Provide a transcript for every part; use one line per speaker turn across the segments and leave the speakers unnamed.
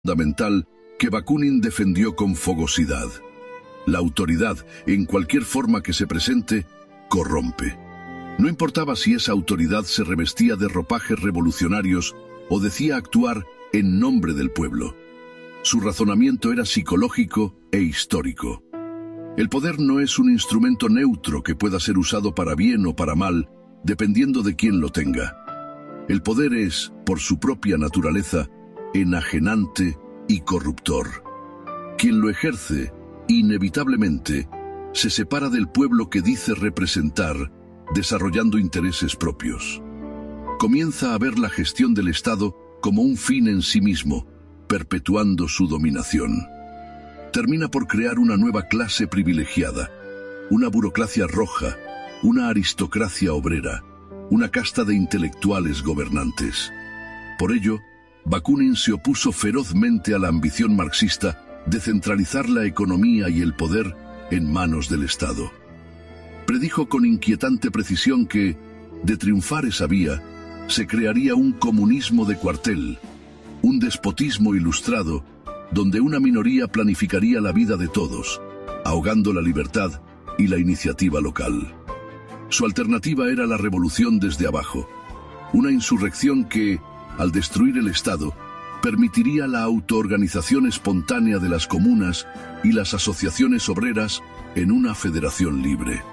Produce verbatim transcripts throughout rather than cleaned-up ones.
fundamental que Bakunin defendió con fogosidad. La autoridad, en cualquier forma que se presente, corrompe. No importaba si esa autoridad se revestía de ropajes revolucionarios o decía actuar en nombre del pueblo. Su razonamiento era psicológico e histórico. El poder no es un instrumento neutro que pueda ser usado para bien o para mal, dependiendo de quién lo tenga. El poder es, por su propia naturaleza, enajenante y corruptor. Quien lo ejerce, inevitablemente, se separa del pueblo que dice representar, desarrollando intereses propios. Comienza a ver la gestión del Estado como un fin en sí mismo, perpetuando su dominación. Termina por crear una nueva clase privilegiada, una burocracia roja, una aristocracia obrera, una casta de intelectuales gobernantes. Por ello, Bakunin se opuso ferozmente a la ambición marxista de centralizar la economía y el poder en manos del Estado. Predijo con inquietante precisión que, de triunfar esa vía, se crearía un comunismo de cuartel, un despotismo ilustrado, donde una minoría planificaría la vida de todos, ahogando la libertad y la iniciativa local. Su alternativa era la revolución desde abajo, una insurrección que, al destruir el Estado, permitiría la autoorganización espontánea de las comunas y las asociaciones obreras en una federación libre.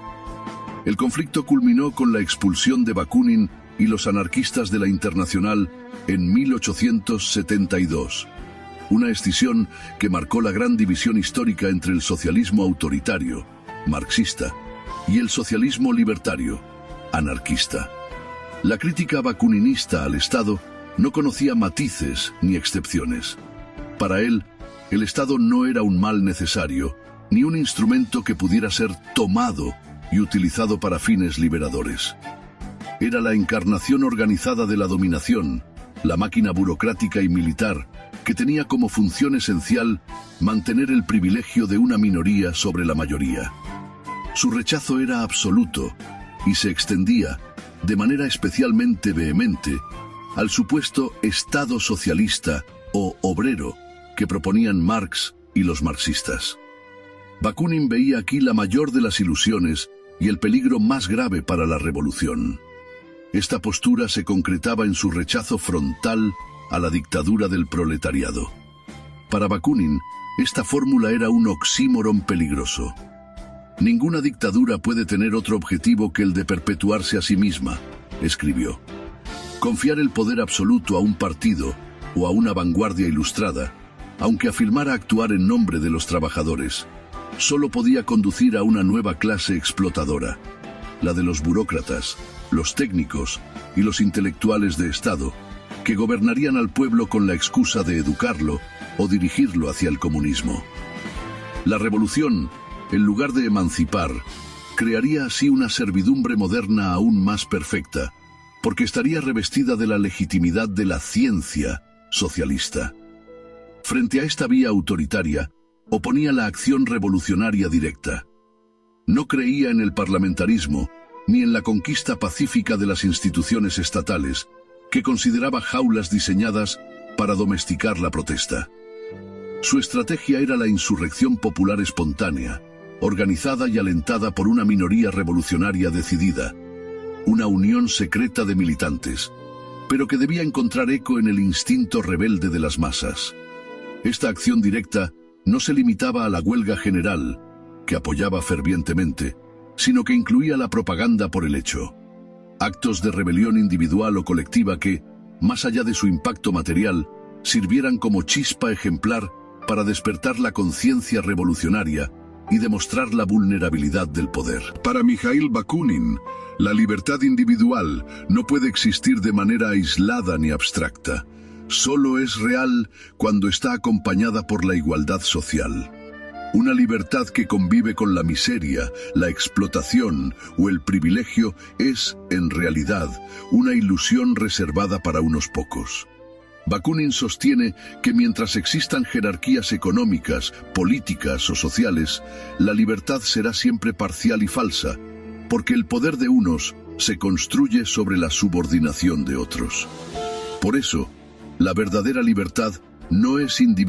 El conflicto culminó con la expulsión de Bakunin y los anarquistas de la Internacional en mil ochocientos setenta y dos, una escisión que marcó la gran división histórica entre el socialismo autoritario, marxista, y el socialismo libertario, anarquista. La crítica bakuninista al Estado no conocía matices ni excepciones. Para él, el Estado no era un mal necesario, ni un instrumento que pudiera ser tomado y utilizado para fines liberadores. Era la encarnación organizada de la dominación, la máquina burocrática y militar, que tenía como función esencial mantener el privilegio de una minoría sobre la mayoría. Su rechazo era absoluto y se extendía, de manera especialmente vehemente, al supuesto Estado socialista o obrero que proponían Marx y los marxistas. Bakunin veía aquí la mayor de las ilusiones y el peligro más grave para la revolución. Esta postura se concretaba en su rechazo frontal a la dictadura del proletariado. Para Bakunin, esta fórmula era un oxímoron peligroso. Ninguna dictadura puede tener otro objetivo que el de perpetuarse a sí misma, escribió. Confiar el poder absoluto a un partido o a una vanguardia ilustrada, aunque afirmara actuar en nombre de los trabajadores, solo podía conducir a una nueva clase explotadora, la de los burócratas, los técnicos y los intelectuales de Estado, que gobernarían al pueblo con la excusa de educarlo o dirigirlo hacia el comunismo. La revolución, en lugar de emancipar, crearía así una servidumbre moderna aún más perfecta, porque estaría revestida de la legitimidad de la ciencia socialista. Frente a esta vía autoritaria, oponía la acción revolucionaria directa. No creía en el parlamentarismo, ni en la conquista pacífica de las instituciones estatales, que consideraba jaulas diseñadas para domesticar la protesta. Su estrategia era la insurrección popular espontánea, organizada y alentada por una minoría revolucionaria decidida, una unión secreta de militantes, pero que debía encontrar eco en el instinto rebelde de las masas. Esta acción directa no se limitaba a la huelga general, que apoyaba fervientemente, sino que incluía la propaganda por el hecho. Actos de rebelión individual o colectiva que, más allá de su impacto material, sirvieran como chispa ejemplar para despertar la conciencia revolucionaria y demostrar la vulnerabilidad del poder. Para Mikhail Bakunin, la libertad individual no puede existir de manera aislada ni abstracta. Solo es real cuando está acompañada por la igualdad social. Una libertad que convive con la miseria, la explotación o el privilegio es, en realidad, una ilusión reservada para unos pocos. Bakunin sostiene que mientras existan jerarquías económicas, políticas o sociales, la libertad será siempre parcial y falsa, porque el poder de unos se construye sobre la subordinación de otros. Por eso, la verdadera libertad no es individual.